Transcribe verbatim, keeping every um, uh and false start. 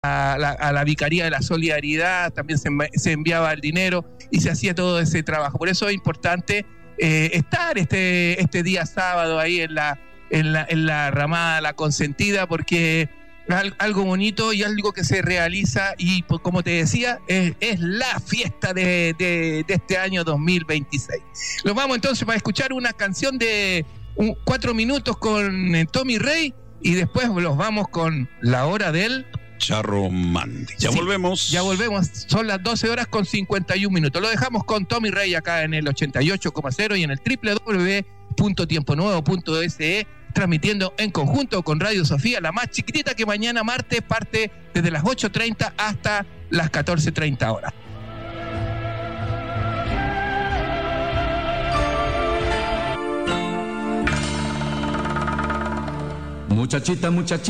a la, a la Vicaría de la Solidaridad, también se, se enviaba el dinero y se hacía todo ese trabajo. Por eso es importante eh, estar este, este día sábado ahí en la, en la, en la ramada La Consentida, porque es algo bonito y algo que se realiza y, pues, como te decía, es, es la fiesta de, de, de este año dos mil veintiséis. Nos vamos entonces para escuchar una canción de un, cuatro minutos con eh, Tommy Rey y después los vamos con La Hora del Charro Mandy. Ya sí, volvemos. Ya volvemos. Son las doce horas con cincuenta y un minutos. Lo dejamos con Tommy Rey acá en el ochenta y ocho coma cero y en el doble u doble u doble u punto tiempo nuevo punto es e, transmitiendo en conjunto con Radio Sofía, la más chiquitita, que mañana martes parte desde las ocho treinta hasta las catorce treinta horas. Muchachita, muchachita.